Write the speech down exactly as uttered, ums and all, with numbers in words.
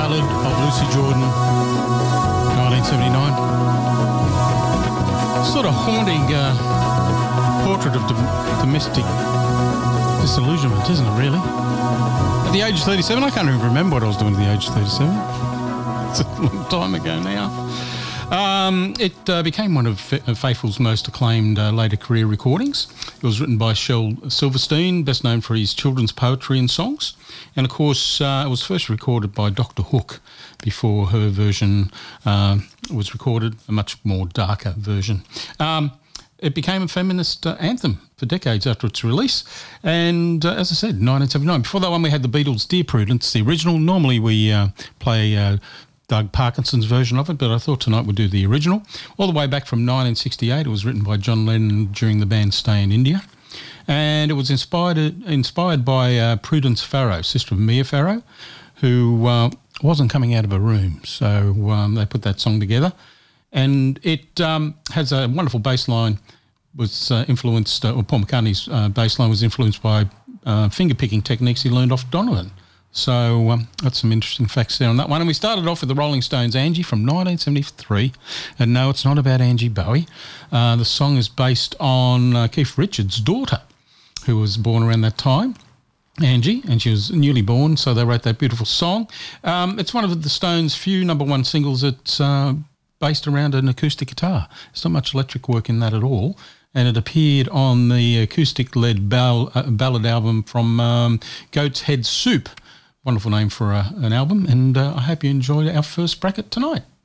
Ballad of Lucy Jordan, nineteen seventy-nine. Sort of haunting uh, portrait of dom- domestic disillusionment, isn't it, really? At the age of thirty-seven, I can't even remember what I was doing at the age of thirty-seven. It's a long time ago now. Um, it uh, became one of Faithful's most acclaimed uh, later career recordings. It was written by Shel Silverstein, best known for his children's poetry and songs. And, of course, uh, it was first recorded by Doctor Hook before her version uh, was recorded, a much more darker version. Um, it became a feminist uh, anthem for decades after its release. And, uh, as I said, nineteen seventy-nine. Before that one, we had the Beatles' Dear Prudence, the original. Normally we uh, play... Uh, Doug Parkinson's version of it, but I thought tonight we'd do the original. All the way back from nineteen sixty-eight, it was written by John Lennon during the band's stay in India. And it was inspired inspired by uh, Prudence Farrow, sister of Mia Farrow, who uh, wasn't coming out of her room. So um, they put that song together. And it um, has a wonderful bass line, was uh, influenced, uh, or Paul McCartney's uh, bass line was influenced by uh, finger-picking techniques he learned off Donovan. So um, that's some interesting facts there on that one. And we started off with the Rolling Stones' Angie from nineteen seventy-three. And no, it's not about Angie Bowie. Uh, the song is based on uh, Keith Richards' daughter, who was born around that time, Angie, and she was newly born, so they wrote that beautiful song. Um, it's one of the Stones' few number one singles that's uh, based around an acoustic guitar. There's not much electric work in that at all. And it appeared on the acoustic-led ball, uh, ballad album from um, Goat's Head Soup. Wonderful name for a, an album, and uh, I hope you enjoyed our first bracket tonight.